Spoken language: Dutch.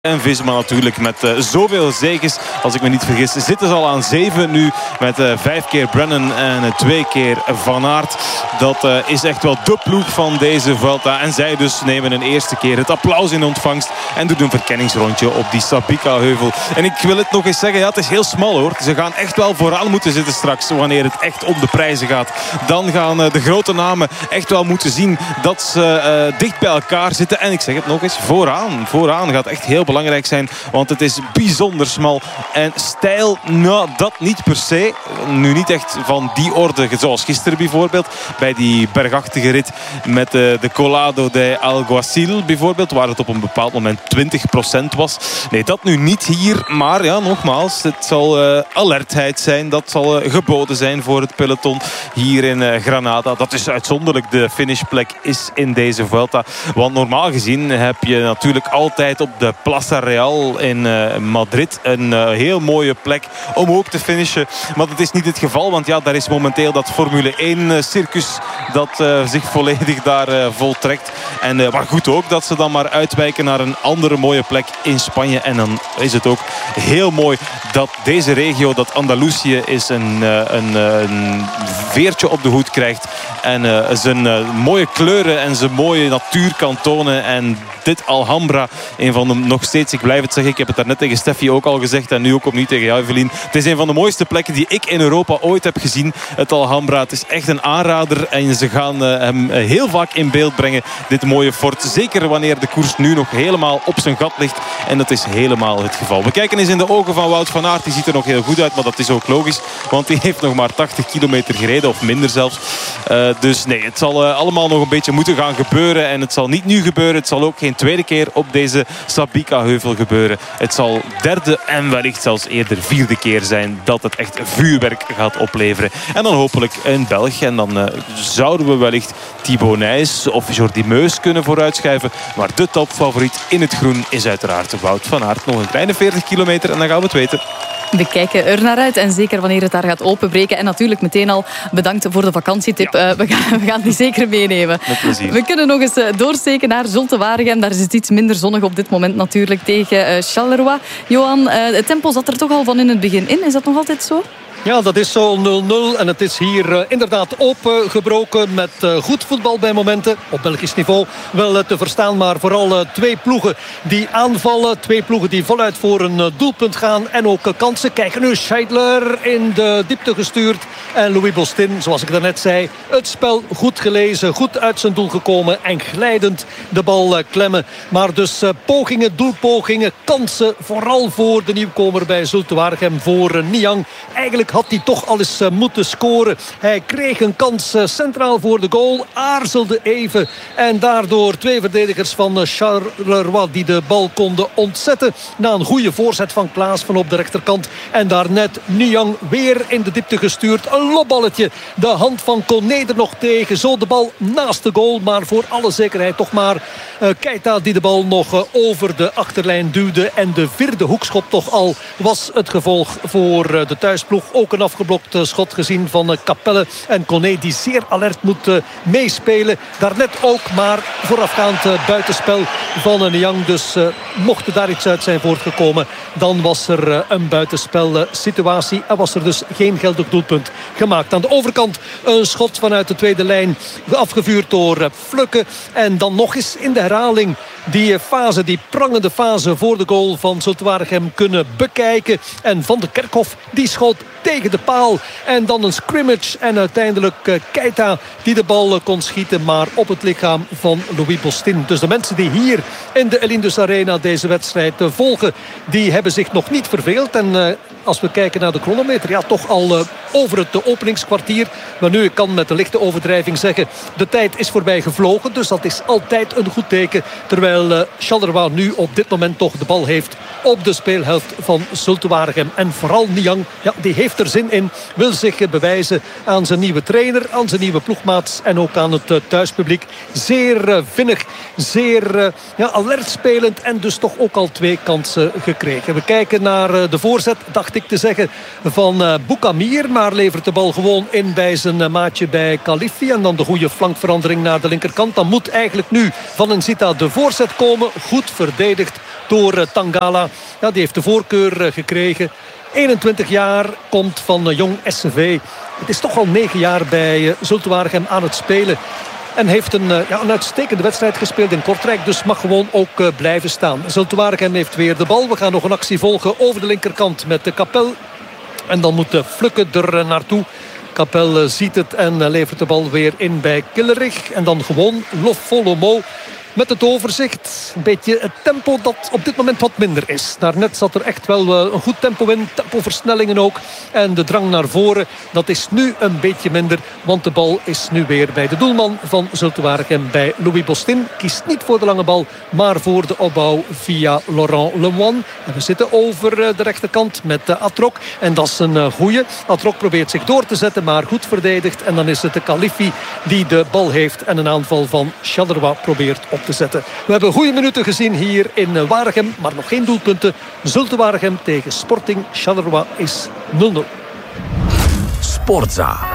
En Visma natuurlijk met zoveel zeges, als ik me niet vergis, zitten ze al aan 7 nu met 5 keer Brennan en 2 keer Van Aert. Dat is echt wel de ploeg van deze Vuelta. En zij dus nemen een eerste keer het applaus in ontvangst en doen een verkenningsrondje op die Sabika-heuvel. En ik wil het nog eens zeggen, ja, het is heel smal hoor. Ze gaan echt wel vooraan moeten zitten straks wanneer het echt om de prijzen gaat. Dan gaan de grote namen echt wel moeten zien dat ze dicht bij elkaar zitten. En ik zeg het nog eens, vooraan gaat echt heel belangrijk zijn, want het is bijzonder smal en steil. Nou, dat niet per se. Nu niet echt van die orde, zoals gisteren bijvoorbeeld, bij die bergachtige rit met de Colado de Alguacil bijvoorbeeld, waar het op een bepaald moment 20% was. Nee, dat nu niet hier, maar ja, nogmaals, het zal alertheid zijn, dat zal geboden zijn voor het peloton hier in Granada. Dat is uitzonderlijk de finishplek is in deze Vuelta, want normaal gezien heb je natuurlijk altijd op de Plaza Real in Madrid een heel mooie plek om ook te finishen. Maar dat is niet het geval, want ja, daar is momenteel dat Formule 1 circus dat zich volledig daar voltrekt. En maar goed ook dat ze dan maar uitwijken naar een andere mooie plek in Spanje. En dan is het ook heel mooi dat deze regio, dat Andalusië is, een veertje op de hoed krijgt. En zijn mooie kleuren en zijn mooie natuur kan tonen. En dit Alhambra, een van de nog steeds, ik blijf het zeggen, ik heb het daarnet tegen Steffi ook al gezegd en nu ook opnieuw tegen jou, Evelien. Het is een van de mooiste plekken die ik in Europa ooit heb gezien, het Alhambra. Het is echt een aanrader en ze gaan hem heel vaak in beeld brengen, dit mooie fort. Zeker wanneer de koers nu nog helemaal op zijn gat ligt. En dat is helemaal het geval. We kijken eens in de ogen van Wout van Aert. Die ziet er nog heel goed uit, maar dat is ook logisch, want die heeft nog maar 80 kilometer gereden, of minder zelfs. Dus nee, het zal allemaal nog een beetje moeten gaan gebeuren. En het zal niet nu gebeuren. Het zal ook geen tweede keer op deze Sabika-heuvel gebeuren. Het zal derde en wellicht zelfs eerder vierde keer zijn dat het echt vuurwerk gaat opleveren. En dan hopelijk een Belg. En dan zouden we wellicht Thibaut Nys of Jordi Meus kunnen vooruitschuiven. Maar de topfavoriet in het groen is uiteraard Wout van Aert. Nog een kleine 40 kilometer en dan gaan we het weten. We kijken er naar uit en zeker wanneer het daar gaat openbreken. En natuurlijk meteen al bedankt voor de vakantietip. Ja. We gaan die zeker meenemen. Met plezier. We kunnen nog eens doorsteken naar Zulte-Waregem. Daar is het iets minder zonnig op dit moment natuurlijk tegen Charleroi. Johan, het tempo zat er toch al van in het begin in. Is dat nog altijd zo? Ja, dat is zo 0-0 en het is hier inderdaad opengebroken met goed voetbal bij momenten. Op Belgisch niveau wel te verstaan, maar vooral twee ploegen die aanvallen. Twee ploegen die voluit voor een doelpunt gaan en ook kansen. Kijk nu, Scheidler in de diepte gestuurd. En Louis Bostin, zoals ik daarnet zei, het spel goed gelezen, goed uit zijn doel gekomen en glijdend de bal klemmen. Maar dus pogingen, doelpogingen, kansen, vooral voor de nieuwkomer bij Zulte-Waregem, voor Niang. Eigenlijk had hij toch al eens moeten scoren. Hij kreeg een kans centraal voor de goal. Aarzelde even. En daardoor twee verdedigers van Charleroi die de bal konden ontzetten. Na een goede voorzet van Klaas van op de rechterkant. En daarnet Niang weer in de diepte gestuurd. Een lopballetje. De hand van Koné er nog tegen. Zo de bal naast de goal. Maar voor alle zekerheid toch maar Keita die de bal nog over de achterlijn duwde. En de vierde hoekschop toch al was het gevolg voor de thuisploeg. Ook een afgeblokt schot gezien van Capelle en Koné die zeer alert moet meespelen. Daarnet ook, maar voorafgaand buitenspel van Niang. Dus mocht er daar iets uit zijn voortgekomen, dan was er een buitenspel situatie. En was er dus geen geldig doelpunt gemaakt. Aan de overkant een schot vanuit de tweede lijn afgevuurd door Flukke. En dan nog eens in de herhaling die fase, die prangende fase voor de goal van Zulte-Waregem kunnen bekijken. En Van de Kerkhof die schoot tegen de paal. En dan een scrimmage. En uiteindelijk Keita die de bal kon schieten. Maar op het lichaam van Louis Bostin. Dus de mensen die hier in de Elindus Arena deze wedstrijd volgen, die hebben zich nog niet verveeld. En als we kijken naar de chronometer, ja, toch al over het openingskwartier. Maar nu, ik kan met een lichte overdrijving zeggen, de tijd is voorbij gevlogen. Dus dat is altijd een goed teken. Terwijl Charleroi nu op dit moment toch de bal heeft op de speelhelft van Zulte Waregem. En vooral Niang, ja, die heeft er zin in. Wil zich bewijzen aan zijn nieuwe trainer, aan zijn nieuwe ploegmaats en ook aan het thuispubliek. Zeer vinnig, zeer alert spelend en dus toch ook al 2 kansen gekregen. We kijken naar de voorzet, dacht ik te zeggen, van Boukamir. Maar levert de bal gewoon in bij zijn maatje bij Khalifi. En dan de goede flankverandering naar de linkerkant. Dan moet eigenlijk nu van Nzita de voorzet komen. Goed verdedigd door Tangala. Ja, die heeft de voorkeur gekregen. 21 jaar, komt van Jong SCV. Het is toch al 9 jaar bij Zulte Waregem aan het spelen. En heeft een uitstekende wedstrijd gespeeld in Kortrijk. Dus mag gewoon ook blijven staan. Zulte Waregem heeft weer de bal. We gaan nog een actie volgen over de linkerkant met de Kapel. En dan moet Flukke er naartoe. Kapel ziet het en levert de bal weer in bij Killerich. En dan gewoon Lofolomo met het overzicht. Een beetje het tempo dat op dit moment wat minder is. Daarnet zat er echt wel een goed tempo in. Tempoversnellingen ook. En de drang naar voren, dat is nu een beetje minder. Want de bal is nu weer bij de doelman van Zulte Waregem, bij Louis Bostin. Kiest niet voor de lange bal, maar voor de opbouw via Laurent Lemoine. En we zitten over de rechterkant met Atrok. En dat is een goeie. Atrok probeert zich door te zetten, maar goed verdedigd. En dan is het de Khalifi die de bal heeft. En een aanval van Charleroi probeert op te zetten. We hebben goede minuten gezien hier in Waregem, maar nog geen doelpunten. Zulte Waregem tegen Sporting Charleroi is 0-0. Sportza.